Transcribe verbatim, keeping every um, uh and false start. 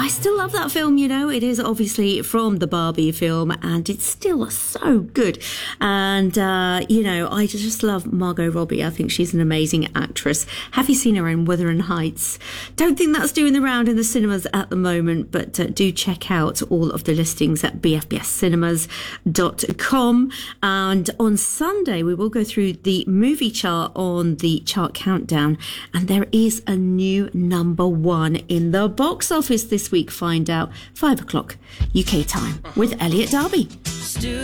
still love that film, you know. It is obviously from the Barbie film, and it's still so good. And, uh, you know, I just love Margot Robbie. I think she's an amazing actress. Have you seen her in Wuthering Heights? Don't think that's doing the round in the cinemas at the moment, but uh, do check out all of the listings at b f b s cinemas dot com. And on Sunday, we will go through the movie chart on the chart countdown, and there is a new number one in the box office this week. Find out five o'clock U K time with Elliot Darby.